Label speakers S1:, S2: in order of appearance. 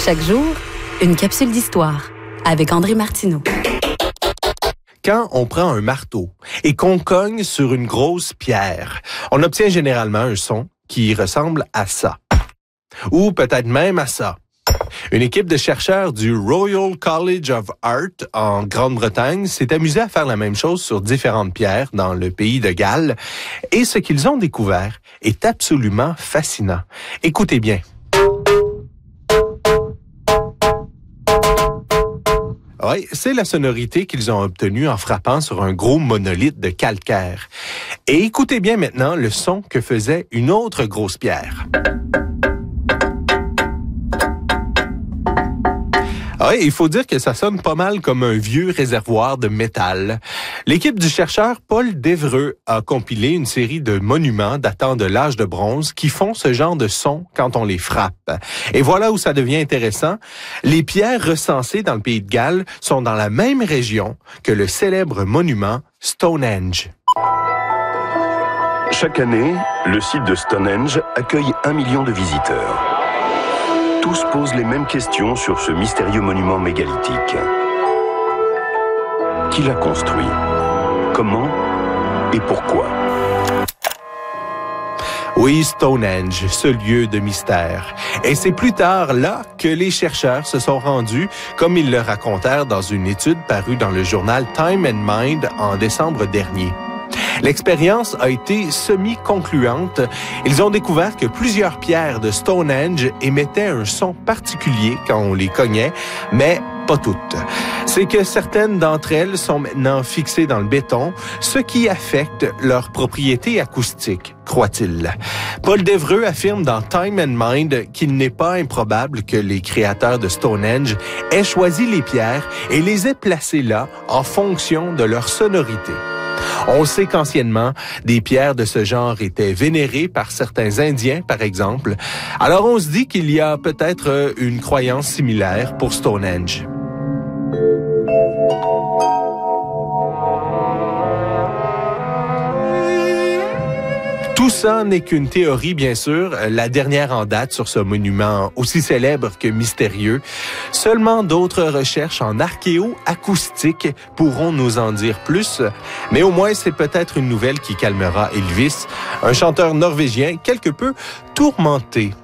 S1: Chaque jour, une capsule d'histoire avec André Martineau.
S2: Quand on prend un marteau et qu'on cogne sur une grosse pierre, on obtient généralement un son qui ressemble à ça. Ou peut-être même à ça. Une équipe de chercheurs du Royal College of Art en Grande-Bretagne s'est amusée à faire la même chose sur différentes pierres dans le pays de Galles. Et ce qu'ils ont découvert est absolument fascinant. Écoutez bien. Oui, c'est la sonorité qu'ils ont obtenue en frappant sur un gros monolithe de calcaire. Et écoutez bien maintenant le son que faisait une autre grosse pierre. Oui, il faut dire que ça sonne pas mal comme un vieux réservoir de métal. L'équipe du chercheur Paul Devereux a compilé une série de monuments datant de l'âge de bronze qui font ce genre de son quand on les frappe. Et voilà où ça devient intéressant. Les pierres recensées dans le pays de Galles sont dans la même région que le célèbre monument Stonehenge.
S3: Chaque année, le site de Stonehenge accueille 1 million de visiteurs. Tous posent les mêmes questions sur ce mystérieux monument mégalithique. Qui l'a construit? Comment et pourquoi?
S2: Oui, Stonehenge, ce lieu de mystère. Et c'est plus tard là que les chercheurs se sont rendus, comme ils le racontèrent dans une étude parue dans le journal Time and Mind en décembre dernier. L'expérience a été semi-concluante. Ils ont découvert que plusieurs pierres de Stonehenge émettaient un son particulier quand on les cognait, mais pas toutes. C'est que certaines d'entre elles sont maintenant fixées dans le béton, ce qui affecte leurs propriétés acoustiques, croit-il. Paul Devereux affirme dans Time and Mind qu'il n'est pas improbable que les créateurs de Stonehenge aient choisi les pierres et les aient placées là en fonction de leur sonorité. On sait qu'anciennement, des pierres de ce genre étaient vénérées par certains Indiens, par exemple. Alors on se dit qu'il y a peut-être une croyance similaire pour Stonehenge. Tout ça n'est qu'une théorie, bien sûr, la dernière en date sur ce monument aussi célèbre que mystérieux. Seulement d'autres recherches en archéo-acoustique pourront nous en dire plus, mais au moins c'est peut-être une nouvelle qui calmera Elvis, un chanteur norvégien quelque peu tourmenté